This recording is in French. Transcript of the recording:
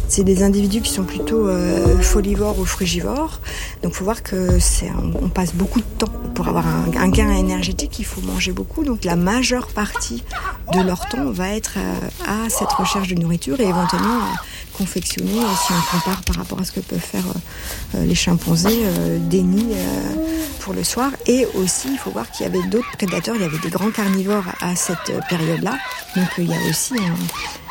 C'est des individus qui sont plutôt folivores ou frugivores. Donc il faut voir que on passe beaucoup de temps. Pour avoir un gain énergétique, il faut manger beaucoup. Donc la majeure partie de leur temps va être à cette recherche de nourriture et éventuellement à confectionner, si on compare par rapport à ce que peuvent faire les chimpanzés, des nids pour le soir. Et aussi, il faut voir qu'il y avait d'autres prédateurs. Il y avait des grands carnivores à cette période-là. Donc il y a aussi